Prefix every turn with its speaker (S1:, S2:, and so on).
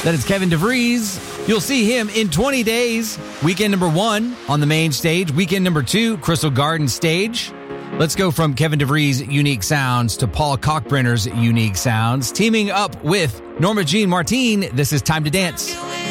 S1: That is Kevin DeVries. You'll see him in 20 days. Weekend number 1 on the main stage. Weekend number 2, Crystal Garden stage. Let's go from Kevin DeVries' unique sounds to Paul Kalkbrenner's unique sounds. Teaming up with Norma Jean Martin, this is Time to Dance.